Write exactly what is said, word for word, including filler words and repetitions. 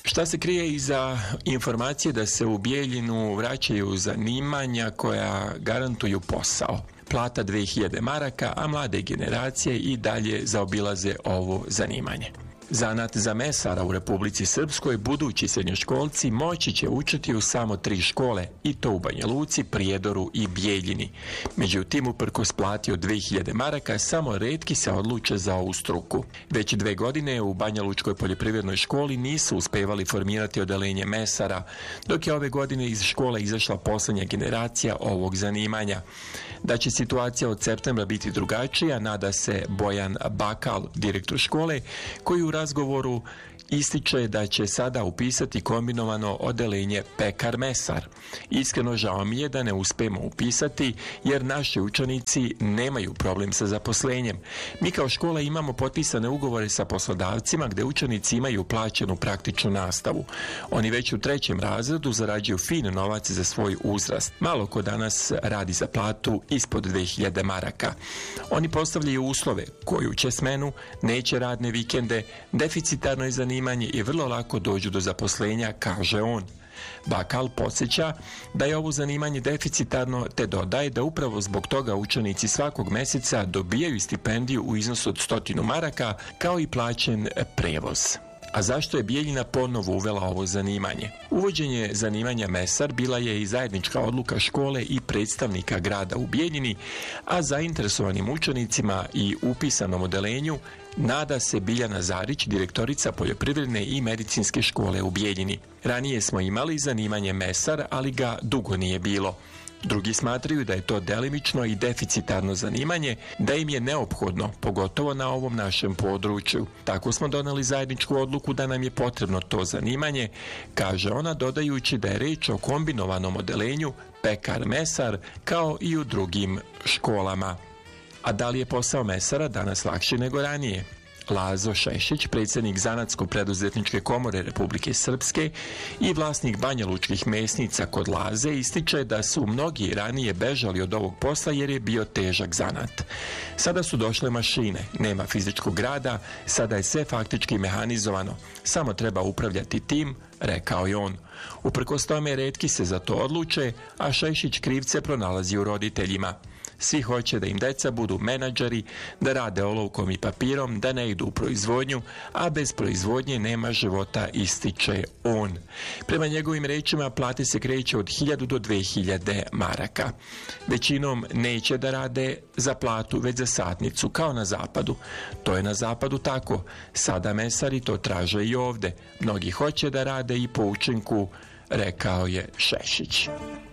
Šta se krije iza informacije da se u Bijeljinu vraćaju zanimanja koja garantuju posao? Plata dve hiljade maraka, a mlade generacije i dalje zaobilaze ovo zanimanje. Zanat za mesara u Republici Srpskoj budući srednjoškolci moći će učiti u samo tri škole, i to u Banja Luci, Prijedoru i Bijeljini. Međutim, uprkos plati od dve hiljade maraka, samo retki se odluče za ovu struku. Već dve godine u Banja Lučkoj poljoprivrednoj školi nisu uspevali formirati odeljenje mesara, dok je ove godine iz škole izašla posljednja generacija ovog zanimanja. Da će situacija od septembra biti drugačija, nada se Bojan Bakal, direktor škole, koji u razgovoru ističe da će sada upisati kombinovano odeljenje pekar-mesar. Iskreno žao mi je da ne uspemo upisati, jer naši učenici nemaju problem sa zaposlenjem. Mi kao škola imamo potpisane ugovore sa poslodavcima gde učenici imaju plaćenu praktičnu nastavu. Oni već u trećem razredu zarađuju fin novac za svoj uzrast. Malo ko danas radi za platu ispod dve hiljade maraka. Oni postavljaju uslove, koju će smenu, neće radne vikende, deficitarno je zanimanje i vrlo lako dođu do zaposlenja, kaže on. Bakal podsjeća da je ovo zanimanje deficitarno, te dodaje da upravo zbog toga učenici svakog meseca dobijaju stipendiju u iznosu od stotinu maraka, kao i plaćen prevoz. A zašto je Bijeljina ponovo uvela ovo zanimanje? Uvođenje zanimanja mesar bila je i zajednička odluka škole i predstavnika grada u Bijeljini, a zainteresovanim učenicima i upisanom odelenju nada se Biljana Zarić, direktorica poljoprivredne i medicinske škole u Bijeljini. Ranije smo imali zanimanje mesar, ali ga dugo nije bilo. Drugi smatraju da je to delimično i deficitarno zanimanje, da im je neophodno, pogotovo na ovom našem području. Tako smo doneli zajedničku odluku da nam je potrebno to zanimanje, kaže ona, dodajući da je reč o kombinovanom odelenju pekar-mesar, kao i u drugim školama. A da li je posao mesara danas lakši nego ranije? Lazo Šešić, predsjednik Zanatsko-preduzetničke komore Republike Srpske i vlasnik Banja Lučkih mesnica kod Laze, ističe da su mnogi ranije bežali od ovog posla jer je bio težak zanat. Sada su došle mašine, nema fizičkog rada, sada je sve faktički mehanizovano, samo treba upravljati tim, rekao je on. Uprkos tome retki se za to odluče, a Šešić krivce pronalazi u roditeljima. Svi hoće da im deca budu menadžeri, da rade olovkom i papirom, da ne idu u proizvodnju, a bez proizvodnje nema života, ističe on. Prema njegovim rečima plate se kreću od hiljadu do dve hiljade maraka. Većinom neće da rade za platu, već za satnicu, kao na zapadu. To je na zapadu tako. Sada mesari to traže i ovde. Mnogi hoće da rade i po učinku, rekao je Šešić.